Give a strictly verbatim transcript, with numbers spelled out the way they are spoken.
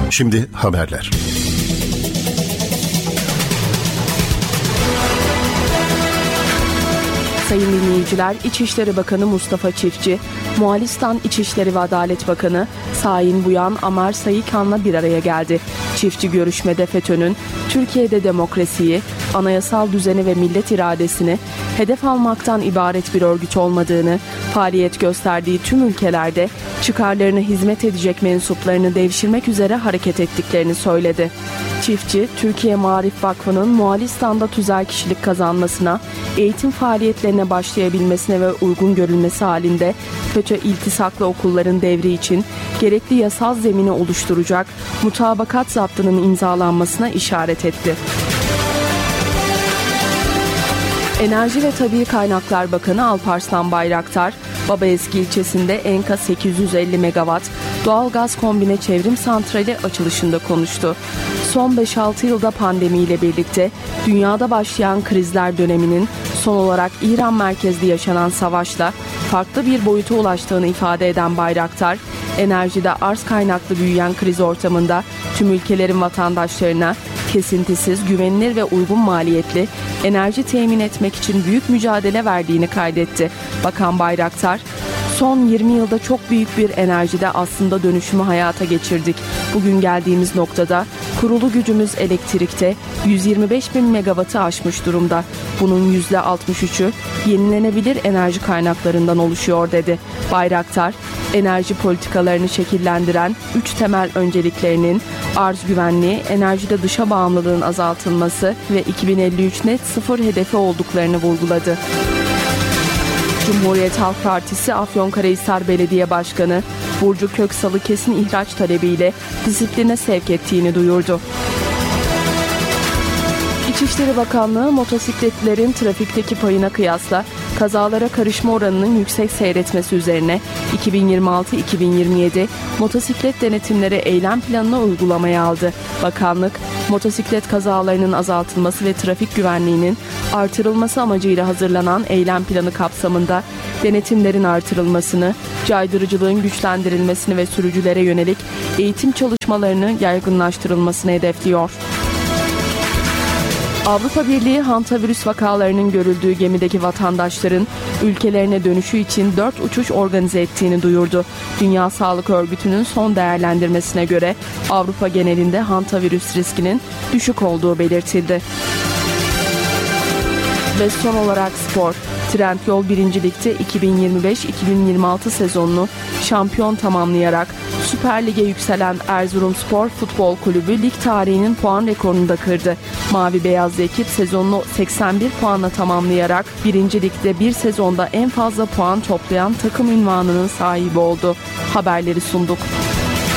Şimdi haberler. Sayın dinleyiciler, İçişleri Bakanı Mustafa Çiftçi, Moğolistan İçişleri ve Adalet Bakanı Sayın Buyan Amar Sayıkan'la bir araya geldi. Çiftçi görüşmede FETÖ'nün Türkiye'de demokrasiyi, anayasal düzeni ve millet iradesini hedef almaktan ibaret bir örgüt olmadığını, faaliyet gösterdiği tüm ülkelerde çıkarlarına hizmet edecek mensuplarını devşirmek üzere hareket ettiklerini söyledi. Çiftçi, Türkiye Maarif Vakfı'nın Moğolistan'da tüzel kişilik kazanmasına, eğitim faaliyetlerine başlayabilmesine ve uygun görülmesi halinde FETÖ iltisaklı okulların devri için gerekli yasal zemini oluşturacak mutabakat zaptının imzalanmasına işaret etti. Enerji ve Tabii Kaynaklar Bakanı Alparslan Bayraktar, Babaeski ilçesinde Enka sekiz yüz elli megawatt doğalgaz kombine çevrim santrali açılışında konuştu. Son beş altı yılda pandemiyle birlikte dünyada başlayan krizler döneminin son olarak İran merkezli yaşanan savaşla farklı bir boyuta ulaştığını ifade eden Bayraktar, enerjide arz kaynaklı büyüyen kriz ortamında tüm ülkelerin vatandaşlarına kesintisiz, güvenilir ve uygun maliyetli enerji temin etmek için büyük mücadele verdiğini kaydetti. Bakan Bayraktar, son yirmi yılda çok büyük bir enerjide aslında dönüşümü hayata geçirdik. Bugün geldiğimiz noktada kurulu gücümüz elektrikte yüz yirmi beş bin megawattı aşmış durumda. Bunun yüzde altmış üçü yenilenebilir enerji kaynaklarından oluşuyor dedi. Bayraktar, enerji politikalarını şekillendiren üç temel önceliklerinin arz güvenliği, enerjide dışa bağımlılığın azaltılması ve iki bin elli üç net sıfır hedefi olduklarını vurguladı. Cumhuriyet Halk Partisi Afyonkarahisar Belediye Başkanı Burcu Köksal'ı kesin ihraç talebiyle disipline sevk ettiğini duyurdu. İçişleri Bakanlığı motosikletlilerin trafikteki payına kıyasla kazalara karışma oranının yüksek seyretmesi üzerine iki bin yirmi altı iki bin yirmi yedi motosiklet denetimleri eylem planını uygulamaya aldı. Bakanlık, motosiklet kazalarının azaltılması ve trafik güvenliğinin artırılması amacıyla hazırlanan eylem planı kapsamında denetimlerin artırılmasını, caydırıcılığın güçlendirilmesini ve sürücülere yönelik eğitim çalışmalarını yaygınlaştırılmasını hedefliyor. Avrupa Birliği hantavirüs vakalarının görüldüğü gemideki vatandaşların ülkelerine dönüşü için dört uçuş organize ettiğini duyurdu. Dünya Sağlık Örgütü'nün son değerlendirmesine göre Avrupa genelinde hantavirüs riskinin düşük olduğu belirtildi. Ve son olarak spor. Trendyol birinci Lig'de iki bin yirmi beş iki bin yirmi altı sezonunu şampiyon tamamlayarak Süper Lig'e yükselen Erzurumspor Futbol Kulübü lig tarihinin puan rekorunu da kırdı. Mavi beyazlı ekip sezonunu seksen bir puanla tamamlayarak birinci Lig'de bir sezonda en fazla puan toplayan takım unvanının sahibi oldu. Haberleri sunduk.